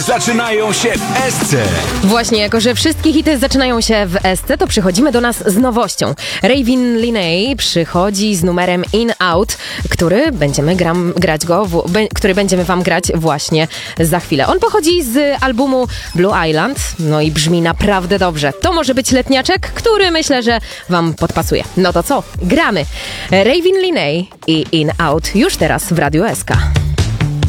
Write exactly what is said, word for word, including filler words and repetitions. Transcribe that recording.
zaczynają się w Esce. Właśnie, jako że wszystkie hity zaczynają się w Esce, to przychodzimy do nas z nowością. Raven Linney przychodzi z numerem In Out, który będziemy gram, grać go, w, be, który będziemy wam grać właśnie za chwilę. On pochodzi z albumu Blue Island, no i brzmi naprawdę dobrze. To może być letniaczek, który myślę, że wam podpasuje. No to co? Gramy. Raven Linney i In Out już teraz w Radiu S K.